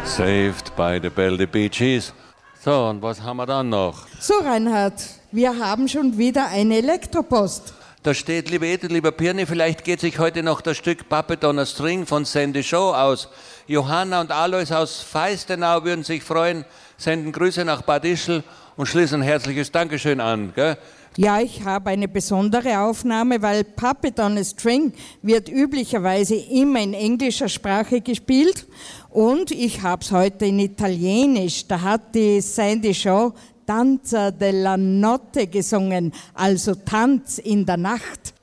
Saved by the Bell, the Bee Gees. So, und was haben wir dann noch? So, Reinhard, wir haben schon wieder eine Elektropost. Da steht, liebe Edith, lieber Pirni, vielleicht geht sich heute noch das Stück Puppet on a String von Sandy Shaw aus. Johanna und Alois aus Feistenau würden sich freuen, senden Grüße nach Bad Ischl und schließen ein herzliches Dankeschön an. Gell? Ja, ich habe eine besondere Aufnahme, weil Puppet on a String wird üblicherweise immer in englischer Sprache gespielt und ich habe es heute in Italienisch. Da hat die Sandy Shaw Danza della Notte gesungen, also Tanz in der Nacht.